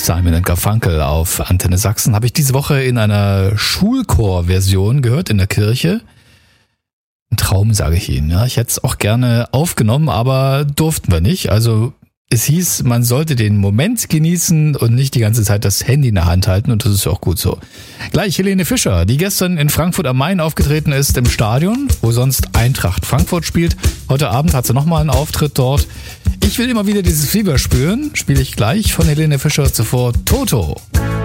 Simon & Garfunkel auf Antenne Sachsen. Habe ich diese Woche in einer Schulchor-Version gehört in der Kirche. Ein Traum, sage ich Ihnen. Ja, ich hätte es auch gerne aufgenommen, aber durften wir nicht. Also es hieß, man sollte den Moment genießen und nicht die ganze Zeit das Handy in der Hand halten, und das ist auch gut so. Gleich Helene Fischer, die gestern in Frankfurt am Main aufgetreten ist im Stadion, wo sonst Eintracht Frankfurt spielt. Heute Abend hat sie nochmal einen Auftritt dort. Ich will immer wieder dieses Fieber spüren, spiele ich gleich von Helene Fischer, zuvor Toto.